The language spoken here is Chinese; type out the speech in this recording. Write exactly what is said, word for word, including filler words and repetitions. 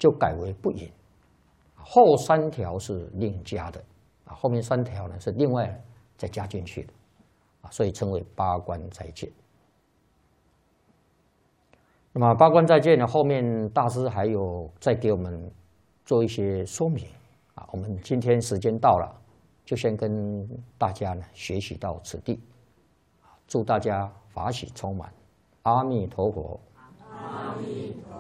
就改为不引，后三条是另加的啊，后面三条呢是另外再加进去的啊，所以称为八关斋戒。那么八关斋戒呢，后面大师还有再给我们做一些说明啊。我们今天时间到了，就先跟大家呢学习到此地。祝大家法喜充满，阿弥陀佛。阿弥陀佛。